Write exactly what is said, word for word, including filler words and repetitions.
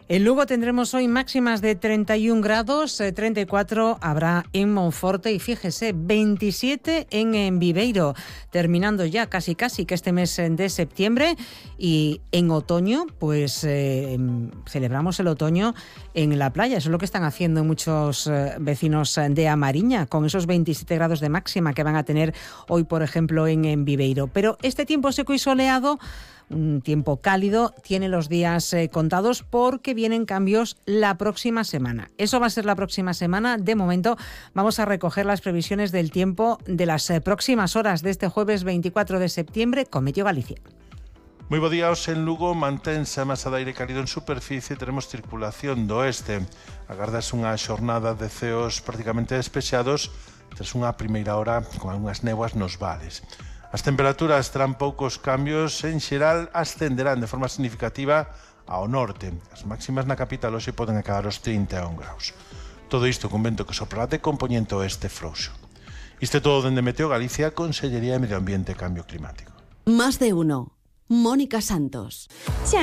En Lugo tendremos hoy máximas de treinta y un grados, treinta y cuatro habrá en Monforte y fíjese, veintisiete en, en Viveiro, terminando ya casi casi que este mes de septiembre. Y en otoño, pues eh, celebramos el otoño en la playa. Eso es lo que están haciendo muchos eh, vecinos de Amariña, con esos veintisiete grados de máxima que van a tener hoy, por ejemplo, en, en Viveiro. Pero este tiempo seco y soleado, un tiempo cálido, tiene los días eh, contados porque vienen cambios la próxima semana. Eso va a ser la próxima semana. De momento vamos a recoger las previsiones del tiempo de las eh, próximas horas de este jueves veinticuatro de septiembre con Meteo Galicia. Moi bo día, en Lugo mantense a masa de aire cálido en superficie, teremos circulación do oeste. Agardas unha xornada de ceos prácticamente despexados tras unha primeira hora con algunhas néboas nos vales. As temperaturas terán poucos cambios, en xeral ascenderán de forma significativa ao norte. As máximas na capital hoxe poden acabar os trinta e un graus. Todo isto con vento que soprará de compoñente oeste frouxo. Isto é todo dende Meteo Galicia, Consellería de Medio Ambiente e Cambio Climático. Más de uno. Mónica Santos.